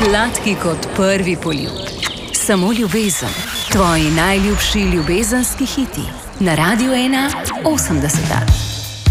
Sladki kot prvi poljub. Samo ljubezen. Tvoji najljubši ljubezenski hiti. Na Radiu 1 80.